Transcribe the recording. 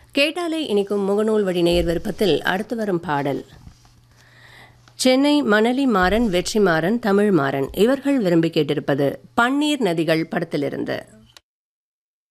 கேட்டாலே இனிக்கும் முகநூல் வழி நேயர் விருப்பத்தில் அடுத்து வரும் பாடல் சென்னை மணலி மாறன், வெற்றி மாறன், தமிழ் மாறன் இவர்கள் விரும்பி கேட்டிருப்பது பன்னீர் நதிகள் படத்திலிருந்து.